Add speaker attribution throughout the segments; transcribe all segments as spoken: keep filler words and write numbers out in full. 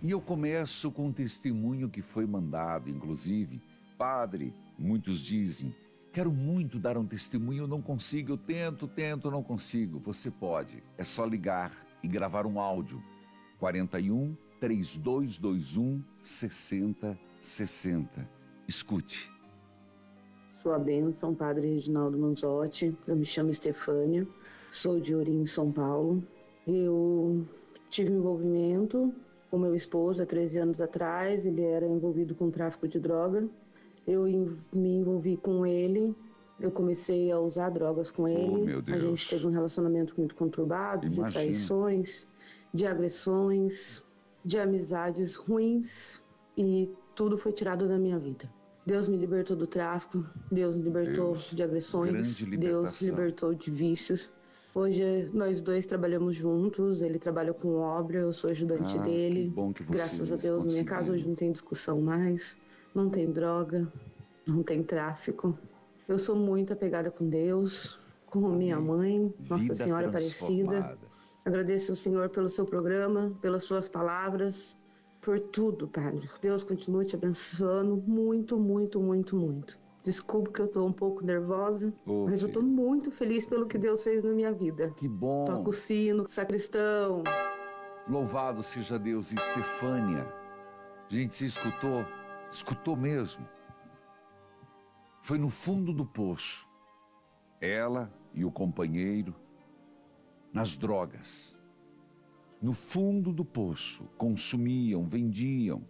Speaker 1: E eu começo com um testemunho que foi mandado, inclusive. Padre, muitos dizem, quero muito dar um testemunho, eu não consigo, eu tento, tento, não consigo. Você pode, é só ligar e gravar um áudio. quarenta e um, trinta e dois vinte e um, sessenta, sessenta. Escute.
Speaker 2: Sua bênção, Padre Reginaldo Manzotti. Eu me chamo Estefânia, sou de Ourinho, São Paulo. Eu tive envolvimento com meu esposo há treze anos atrás, ele era envolvido com tráfico de droga. Eu me envolvi com ele, eu comecei a usar drogas com ele.
Speaker 1: Oh, meu Deus.
Speaker 2: A gente teve um relacionamento muito conturbado,
Speaker 1: Imagina.
Speaker 2: de traições, de agressões, de amizades ruins, e tudo foi tirado da minha vida. Deus me libertou do tráfico, Deus me libertou
Speaker 1: Deus,
Speaker 2: de agressões, Deus me libertou de vícios. Hoje nós dois trabalhamos juntos, ele trabalha com obra, eu sou ajudante
Speaker 1: ah,
Speaker 2: dele.
Speaker 1: Que bom que
Speaker 2: Graças a Deus, minha casa hoje não tem discussão mais, não tem droga, não tem tráfico. Eu sou muito apegada com Deus, com Amém. Minha mãe, Nossa
Speaker 1: Vida
Speaker 2: Senhora Aparecida. Agradeço ao Senhor pelo seu programa, pelas suas palavras, por tudo, Padre. Deus continue te abençoando muito, muito, muito, muito. Desculpa que eu tô um pouco nervosa, oh, mas eu tô muito feliz pelo que Deus fez na minha vida.
Speaker 1: Que bom.
Speaker 2: Toca o sino, sacristão.
Speaker 1: Louvado seja Deus. Estefânia. Gente, você escutou? Escutou mesmo. Foi no fundo do poço. Ela e o companheiro nas drogas. No fundo do poço. Consumiam, vendiam.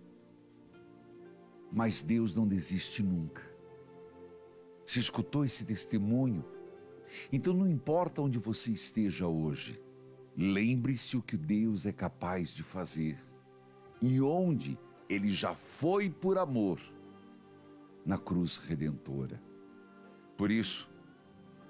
Speaker 1: Mas Deus não desiste nunca. Você escutou esse testemunho? Então não importa onde você esteja hoje, lembre-se o que Deus é capaz de fazer e onde Ele já foi por amor, na cruz redentora. Por isso,